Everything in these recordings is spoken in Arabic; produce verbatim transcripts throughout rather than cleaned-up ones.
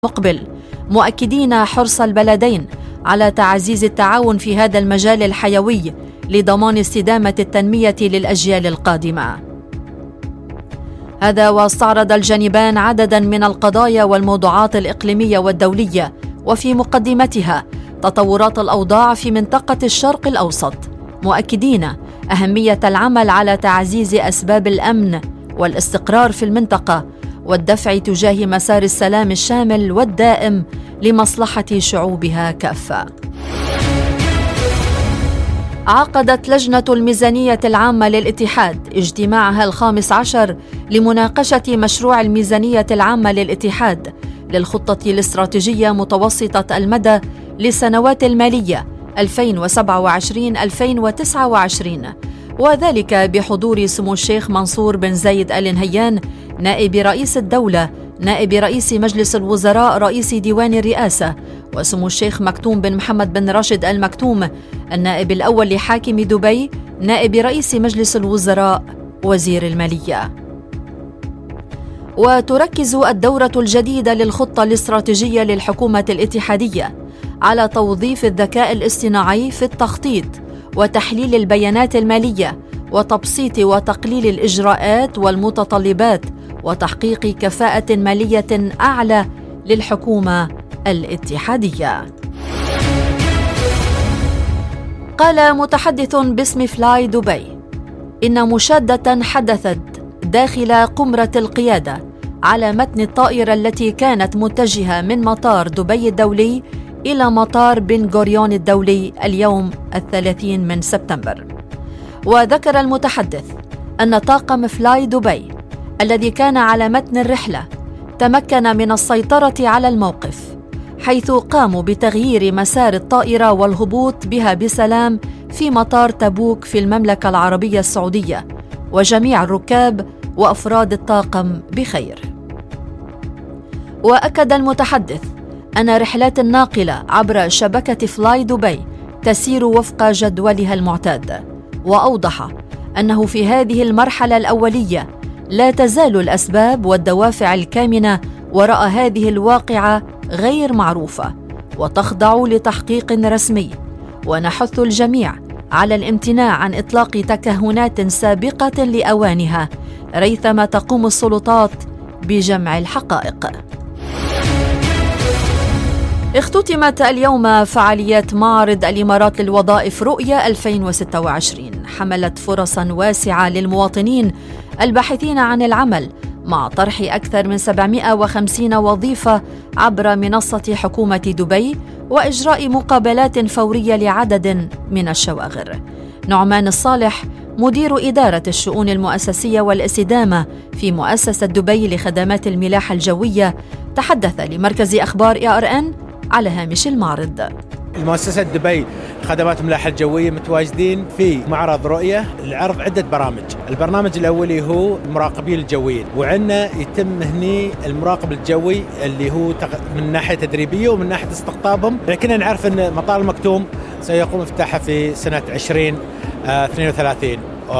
مقبل، مؤكدين حرص البلدين على تعزيز التعاون في هذا المجال الحيوي لضمان استدامة التنمية للأجيال القادمة. هذا واستعرض الجانبان عددا من القضايا والموضوعات الإقليمية والدولية، وفي مقدمتها تطورات الأوضاع في منطقة الشرق الأوسط، مؤكدين أهمية العمل على تعزيز أسباب الأمن والاستقرار في المنطقة والدفع تجاه مسار السلام الشامل والدائم لمصلحة شعوبها كافة. عقدت لجنة الميزانية العامة للاتحاد اجتماعها الخامس عشر لمناقشة مشروع الميزانية العامة للاتحاد للخطة الاستراتيجية متوسطة المدى للسنوات المالية ألفين وسبعة وعشرين ألفين وتسعة وعشرين، وذلك بحضور سمو الشيخ منصور بن زايد آل نهيان نائب رئيس الدولة، نائب رئيس مجلس الوزراء رئيس ديوان الرئاسة، وسمو الشيخ مكتوم بن محمد بن راشد آل مكتوم النائب الأول لحاكم دبي، نائب رئيس مجلس الوزراء وزير المالية. وتركز الدورة الجديدة للخطة الاستراتيجية للحكومة الاتحادية على توظيف الذكاء الاصطناعي في التخطيط وتحليل البيانات المالية وتبسيط وتقليل الإجراءات والمتطلبات وتحقيق كفاءة مالية أعلى للحكومة الاتحادية. قال متحدث باسم فلاي دبي إن مشادة حدثت داخل قمرة القيادة على متن الطائرة التي كانت متجهة من مطار دبي الدولي إلى مطار بن غوريون الدولي اليوم الثلاثين من سبتمبر. وذكر المتحدث أن طاقم فلاي دبي الذي كان على متن الرحلة تمكن من السيطرة على الموقف، حيث قاموا بتغيير مسار الطائرة والهبوط بها بسلام في مطار تبوك في المملكة العربية السعودية، وجميع الركاب وأفراد الطاقم بخير. وأكد المتحدث أن رحلات الناقلة عبر شبكة فلاي دبي تسير وفق جدولها المعتاد، وأوضح أنه في هذه المرحلة الأولية لا تزال الأسباب والدوافع الكامنة وراء هذه الواقعة غير معروفة وتخضع لتحقيق رسمي، ونحث الجميع على الامتناع عن إطلاق تكهنات سابقة لأوانها ريثما تقوم السلطات بجمع الحقائق. اختتمت اليوم فعاليات معرض الإمارات للوظائف رؤية ألفين وستة وعشرين، حملت فرصاً واسعة للمواطنين الباحثين عن العمل مع طرح أكثر من سبعمائة وخمسين وظيفة عبر منصة حكومة دبي وإجراء مقابلات فورية لعدد من الشواغر. نعمان الصالح مدير إدارة الشؤون المؤسسية والاستدامة في مؤسسة دبي لخدمات الملاحة الجوية تحدث لمركز أخبار إيه آر إن على هامش المعرض. المؤسسة دبي خدمات الملاحة الجوية متواجدين في معرض رؤية لعرض عدة برامج. البرنامج الأولي هو المراقبين الجويين، وعندنا يتم هني المراقب الجوي اللي هو من ناحية تدريبية ومن ناحية استقطابهم. لكننا نعرف أن مطار المكتوم سيقوم افتتاحه في سنة عشرين اثنين وثلاثين،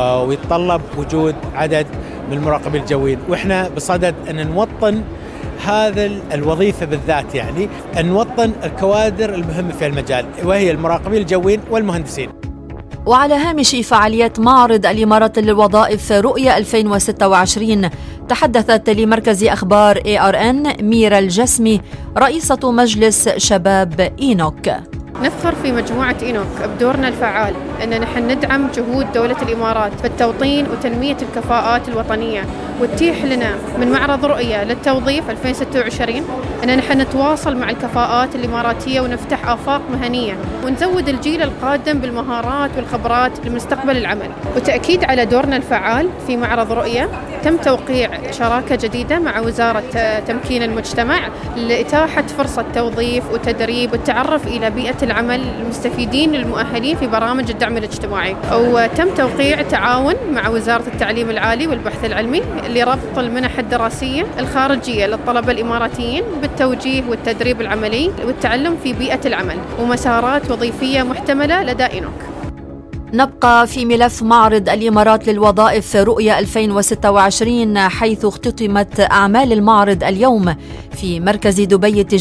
ويتطلب وجود عدد من المراقبين الجويين، وإحنا بصدد أن نوطن هذا الوظيفة بالذات، يعني أن نوطن الكوادر المهمة في المجال وهي المراقبين الجويين والمهندسين. وعلى هامش فعاليات معرض الإمارات للوظائف رؤية ألفين وستة وعشرين تحدثت لمركز أخبار إيه آر إن ميرا الجسمي رئيسة مجلس شباب إينوك. نفخر في مجموعة إينوك بدورنا الفعال أننا نحن ندعم جهود دولة الإمارات في التوطين وتنمية الكفاءات الوطنية، وتتيح لنا من معرض رؤية للتوظيف ألفين وستة وعشرين أننا نحن نتواصل مع الكفاءات الإماراتية ونفتح آفاق مهنية ونزود الجيل القادم بالمهارات والخبرات لمستقبل العمل. وتأكيد على دورنا الفعال في معرض رؤية تم توقيع شراكة جديدة مع وزارة تمكين المجتمع لإتاحة فرصة توظيف وتدريب والتعرف إلى بيئة العمل المستفيدين المؤهلين في برامج الدعم الاجتماعي. وتم توقيع تعاون مع وزارة التعليم العالي والبحث العلمي لربط المنح الدراسية الخارجية للطلبة الإماراتيين بالتوجيه والتدريب العملي والتعلم في بيئة العمل ومسارات وظيفية محتملة لدى إينوك. نبقى في ملف معرض الإمارات للوظائف رؤية ألفين وستة وعشرين، حيث اختتمت أعمال المعرض اليوم في مركز دبي